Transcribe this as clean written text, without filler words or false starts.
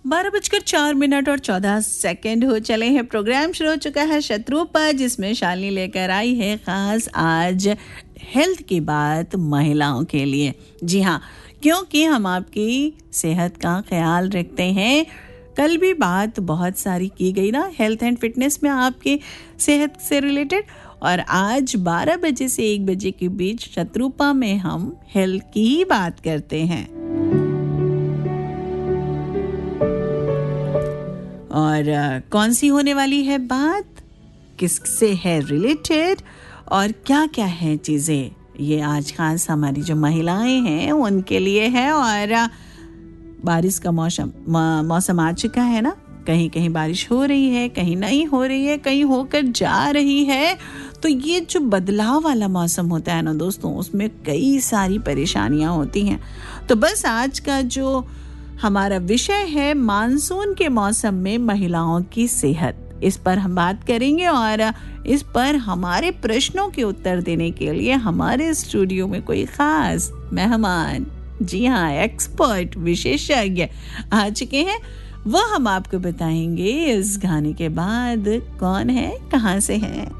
12:04 और 14 सेकंड हो चले हैं। प्रोग्राम शुरू हो चुका है शत्रुपा, जिसमें शालिनी लेकर आई है खास आज हेल्थ की बात महिलाओं के लिए। जी हाँ, क्योंकि हम आपकी सेहत का ख्याल रखते हैं। कल भी बात बहुत सारी की गई ना हेल्थ एंड फिटनेस में, आपकी सेहत से रिलेटेड। और आज 12 बजे से 1 बजे के बीच शत्रुपा में हम हेल्थ की ही बात करते हैं। और कौन सी होने वाली है बात, किससे है रिलेटेड और क्या क्या है चीज़ें, ये आज खास हमारी जो महिलाएं हैं उनके लिए है। और बारिश का मौसम आ चुका है ना, कहीं कहीं बारिश हो रही है, कहीं नहीं हो रही है, कहीं होकर जा रही है। तो ये जो बदलाव वाला मौसम होता है ना दोस्तों, उसमें कई सारी परेशानियां होती हैं। तो बस आज का जो हमारा विषय है मानसून के मौसम में महिलाओं की सेहत, इस पर हम बात करेंगे। और इस पर हमारे प्रश्नों के उत्तर देने के लिए हमारे स्टूडियो में कोई खास मेहमान, जी हाँ एक्सपर्ट विशेषज्ञ आ चुके हैं। वो हम आपको बताएंगे इस गाने के बाद कौन है, कहाँ से है।